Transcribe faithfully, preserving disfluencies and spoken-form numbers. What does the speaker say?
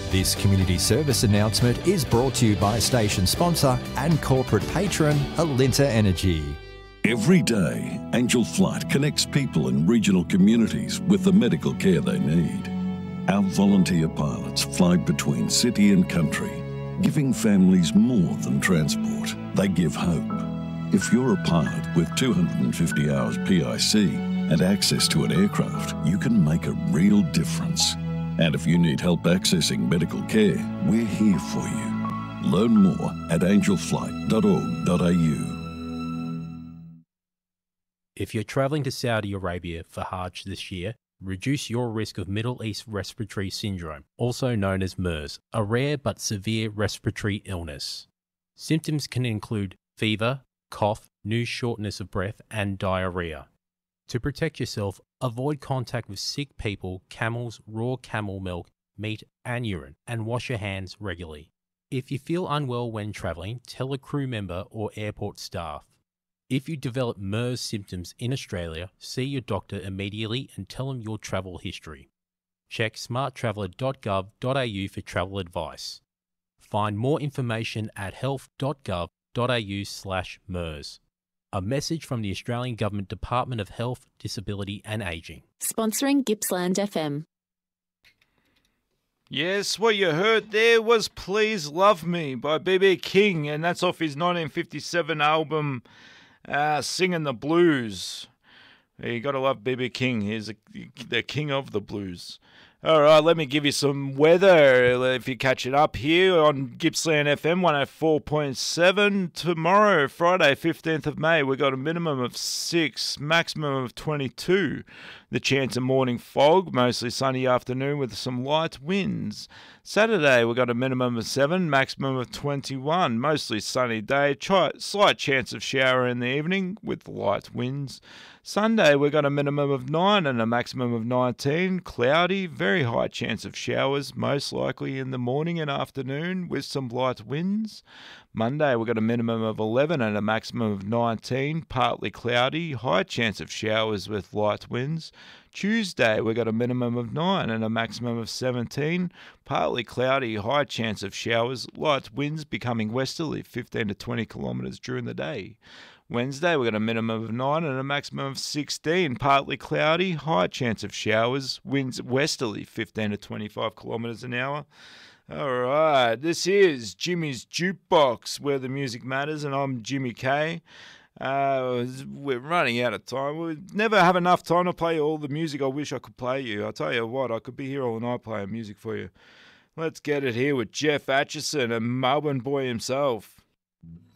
This community service announcement is brought to you by station sponsor and corporate patron Alinta Energy. Every day, Angel Flight connects people in regional communities with the medical care they need. Our volunteer pilots fly between city and country, giving families more than transport. They give hope. If you're a pilot with two hundred fifty hours P I C and access to an aircraft, you can make a real difference. And if you need help accessing medical care, we're here for you. Learn more at angel flight dot org dot a u. If you're travelling to Saudi Arabia for Hajj this year, reduce your risk of Middle East Respiratory Syndrome, also known as MERS, a rare but severe respiratory illness. Symptoms can include fever, cough, new shortness of breath, and diarrhea. To protect yourself, avoid contact with sick people, camels, raw camel milk, meat, and urine, and wash your hands regularly. If you feel unwell when travelling, tell a crew member or airport staff. If you develop MERS symptoms in Australia, see your doctor immediately and tell them your travel history. Check smart traveller dot gov dot a u for travel advice. Find more information at health dot gov dot a u slash MERS. A message from the Australian Government Department of Health, Disability and Ageing. Sponsoring Gippsland F M. Yes, what you heard there was Please Love Me by B B King, and that's off his nineteen fifty-seven album uh, Singing the Blues. You got to love B B King. He's a, the king of the blues. All right, let me give you some weather if you catch it up here on Gippsland F M one oh four point seven. Tomorrow, Friday, fifteenth of May, we've got a minimum of six, maximum of twenty-two. The chance of morning fog, mostly sunny afternoon with some light winds. Saturday, we've got a minimum of seven, maximum of twenty-one. Mostly sunny day, Ch- slight chance of shower in the evening with light winds. Sunday, we've got a minimum of nine and a maximum of nineteen. Cloudy, very high chance of showers, most likely in the morning and afternoon with some light winds. Monday, we've got a minimum of eleven and a maximum of nineteen. Partly cloudy, high chance of showers with light winds. Tuesday, we've got a minimum of nine and a maximum of seventeen. Partly cloudy, high chance of showers, light winds becoming westerly, fifteen to twenty kilometres during the day. Wednesday, we've got a minimum of nine and a maximum of sixteen. Partly cloudy, high chance of showers, winds westerly, fifteen to twenty-five kilometres an hour. All right, this is Jimmy's Jukebox, where the music matters, and I'm Jimmy K. Uh, we're running out of time. We never have enough time to play all the music I wish I could play you. I'll tell you what, I could be here all night playing music for you. Let's get it here with Jeff Atchison and Melbourne Boy himself.